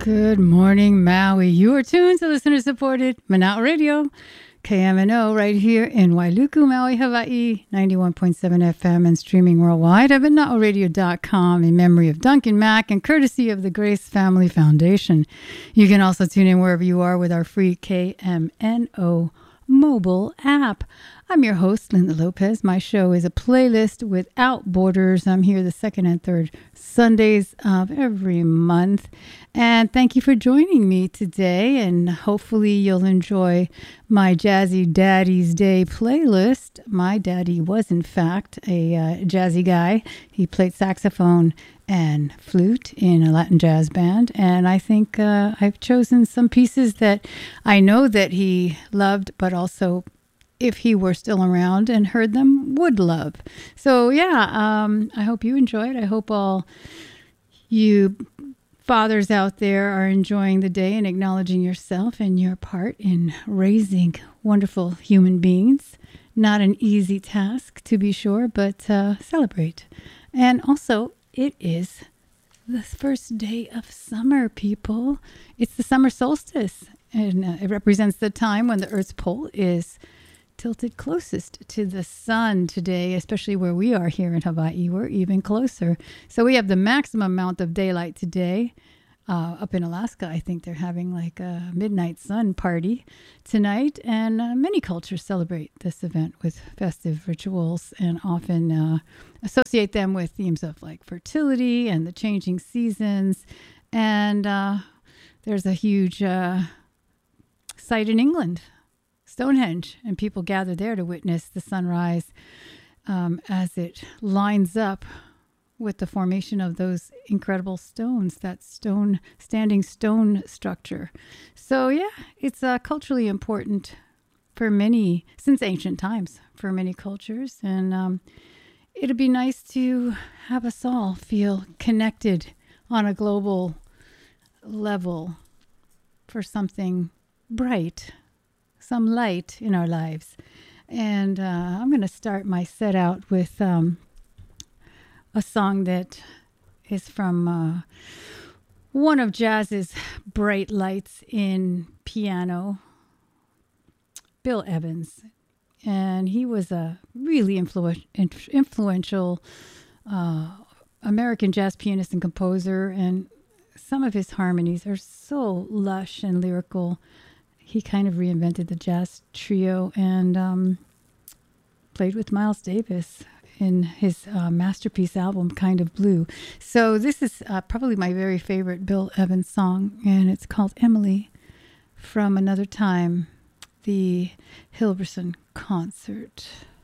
Good morning, Maui. You are tuned to listener-supported Manao Radio, KMNO, right here in Wailuku, Maui, Hawaii, 91.7 FM and streaming worldwide at manaoradio.com in memory of Duncan Mack and courtesy of the Grace Family Foundation. You can also tune in wherever you are with our free KMNO mobile app. I'm your host, Linda Lopez. My show is a playlist without borders. I'm here the second and third Sundays of every month. And thank you for joining me today. And hopefully you'll enjoy my Jazzy Daddy's Day playlist. My daddy was, in fact, a jazzy guy. He played saxophone and flute in a Latin jazz band. And I think I've chosen some pieces that I know that he loved, but also if he were still around and heard them, would love. So yeah, I hope you enjoy it. I hope all you fathers out there are enjoying the day and acknowledging yourself and your part in raising wonderful human beings. Not an easy task, to be sure, but celebrate. And also, it is the first day of summer, people. It's the summer solstice, and it represents the time when the Earth's pole is tilted closest to the sun today, especially where we are here in Hawaii. We're even closer. So we have the maximum amount of daylight today. Up in Alaska, I think they're having like a midnight sun party tonight. And many cultures celebrate this event with festive rituals and often associate them with themes of like fertility and the changing seasons. And there's a huge site in England, Stonehenge, and people gather there to witness the sunrise as it lines up with the formation of those incredible stones, that standing stone structure. So yeah, it's culturally important for many, since ancient times, for many cultures. And it'd be nice to have us all feel connected on a global level for something bright, some light in our lives. And I'm going to start my set out with a song that is from one of jazz's bright lights in piano, Bill Evans. And he was a really influential American jazz pianist and composer. And some of his harmonies are so lush and lyrical. He kind of reinvented the jazz trio and played with Miles Davis in his masterpiece album, Kind of Blue. So this is probably my very favorite Bill Evans song, and it's called Emily from Another Time, the Hilversum concert.